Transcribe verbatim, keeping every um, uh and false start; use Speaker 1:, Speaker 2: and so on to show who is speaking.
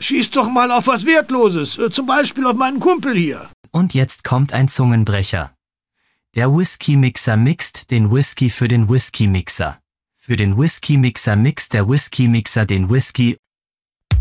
Speaker 1: Schieß doch mal auf was Wertloses, äh, zum Beispiel auf meinen Kumpel hier.
Speaker 2: Und jetzt kommt ein Zungenbrecher. Der Whisky-Mixer mixt den Whisky für den Whisky-Mixer. Für den Whisky-Mixer mixt der Whisky-Mixer den Whisky